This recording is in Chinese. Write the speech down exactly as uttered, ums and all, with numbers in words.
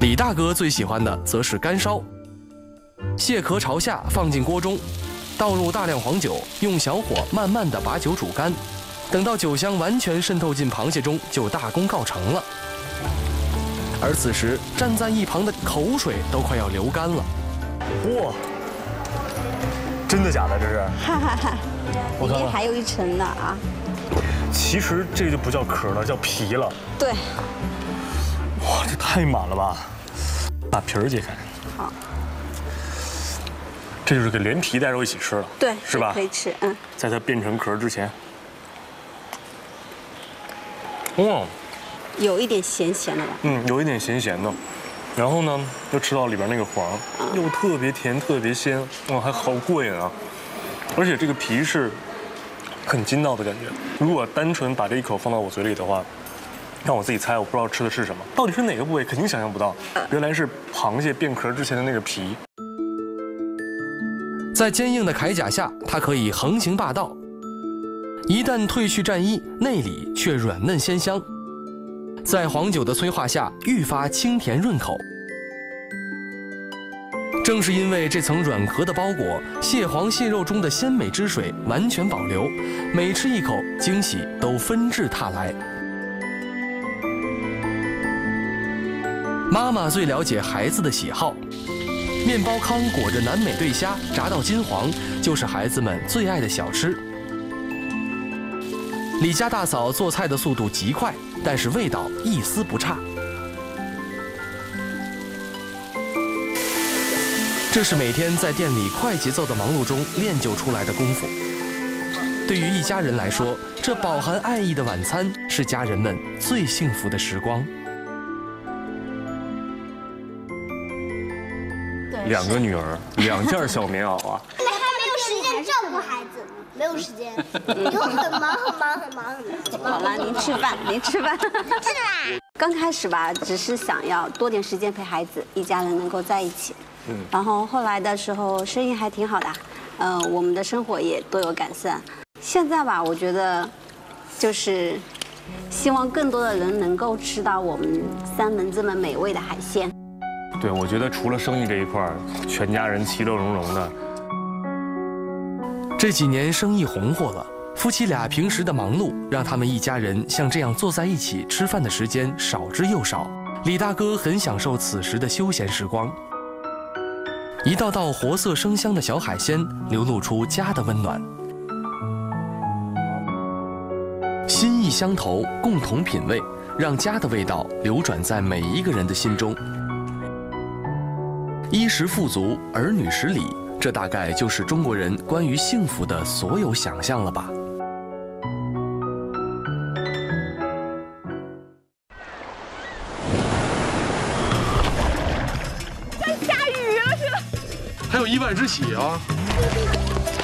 李大哥最喜欢的则是干烧。蟹壳朝下放进锅中，倒入大量黄酒，用小火慢慢地把酒煮干。等到酒香完全渗透进螃蟹中，就大功告成了。而此时站在一旁的口水都快要流干了。 哇，真的假的？这是？ 哈哈哈，里面还有一层呢啊。 其实这就不叫壳了，叫皮了。 对。 哇，这太满了吧！把皮儿解开。 好。 这就是给连皮带肉一起吃了。 对， 是吧？ 可以吃，嗯。 在它变成壳之前。哇。 有一点咸咸的吧？ 嗯，有一点咸咸的。然后呢，又吃到里边那个黄，又特别甜，特别鲜，哇，还好过瘾啊！而且这个皮是很筋道的感觉。如果单纯把这一口放到我嘴里的话，让我自己猜，我不知道吃的是什么，到底是哪个部位，肯定想象不到。原来是螃蟹变壳之前的那个皮。 在坚硬的铠甲下，它可以横行霸道；一旦褪去战衣，内里却软嫩鲜香。在黄酒的催化下，愈发清甜润口。正是因为这层软壳的包裹，蟹黄蟹肉中的鲜美汁水完全保留，每吃一口，惊喜都纷至沓来。妈妈最了解孩子的喜好，面包糠裹着南美对虾，炸到金黄，就是孩子们最爱的小吃。李家大嫂做菜的速度极快，但是味道一丝不差。这是每天在店里快节奏的忙碌中练就出来的功夫。对于一家人来说，这饱含爱意的晚餐是家人们最幸福的时光。 两个女儿，两件小棉袄啊！ 你还没有时间照顾孩子，没有时间，你就很忙很忙很忙很忙。 好了，您吃饭，您吃饭。 是吧？ 刚开始吧，只是想要多点时间陪孩子，一家人能够在一起。嗯。然后后来的时候，生意还挺好的，呃，我们的生活也都有改善。现在吧，我觉得，就是希望更多的人能够吃到我们三门这么美味的海鲜。 对，我觉得除了生意这一块，全家人其乐融融的。 这几年生意红火了，夫妻俩平时的忙碌让他们一家人像这样坐在一起吃饭的时间少之又少。李大哥很享受此时的休闲时光。一道道活色生香的小海鲜流露出家的温暖。心意相投，共同品味，让家的味道流转在每一个人的心中。衣食富足，儿女十里，这大概就是中国人关于幸福的所有想象了吧。 下雨了，是吧？还有意外之喜啊！